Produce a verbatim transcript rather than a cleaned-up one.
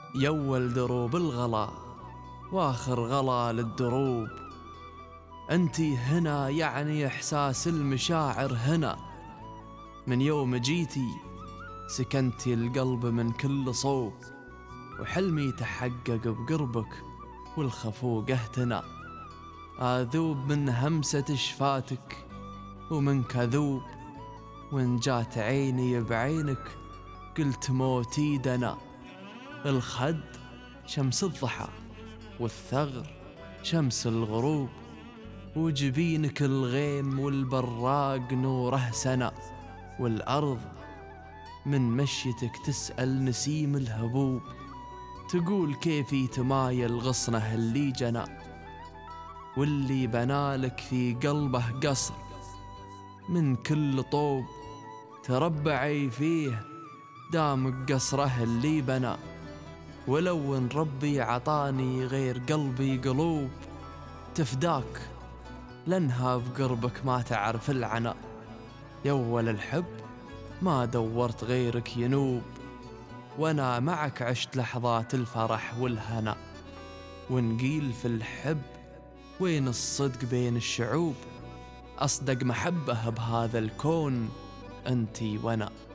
يول دروب الغلا واخر غلا للدروب. انتي هنا يعني احساس المشاعر هنا، من يوم جيتي سكنتي القلب من كل صوب، وحلمي تحقق بقربك والخفوق اهتنا. اذوب من همسة شفاتك ومنك اذوب، وان جات عيني بعينك قلت موتي دنا. الخد شمس الضحى والثغر شمس الغروب، وجبينك الغيم والبراق نوره سنا. والأرض من مشيتك تسأل نسيم الهبوب، تقول كيفي تمايل غصنه اللي جنا. واللي بنالك في قلبه قصر من كل طوب، تربعي فيه دام قصره اللي بنى. ولو ان ربي عطاني غير قلبي قلوب، تفداك لانها بقربك ما تعرف العنا. يول الحب ما دورت غيرك ينوب، وانا معك عشت لحظات الفرح والهنا. ونقيل في الحب وين الصدق بين الشعوب، أصدق محبة بهذا الكون أنتي وأنا.